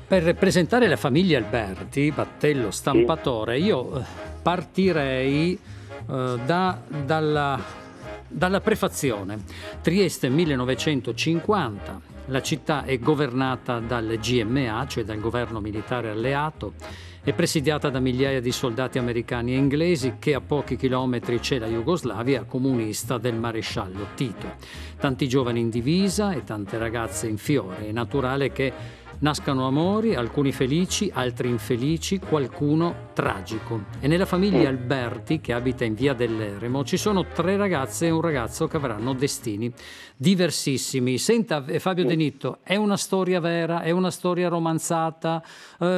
Per presentare la famiglia Alberti, Battello Stampatore, io partirei dalla prefazione. Trieste 1950, la città è governata dal GMA, cioè dal governo militare alleato, è presidiata da migliaia di soldati americani e inglesi, che a pochi chilometri c'è la Jugoslavia comunista del maresciallo Tito. Tanti giovani in divisa e tante ragazze in fiore. È naturale che nascano amori, alcuni felici, altri infelici, qualcuno tragico. E nella famiglia Alberti, che abita in via dell'Eremo, ci sono 3 ragazze e un ragazzo che avranno destini diversissimi. Senta, Fabio De Nitto, è una storia vera? È una storia romanzata?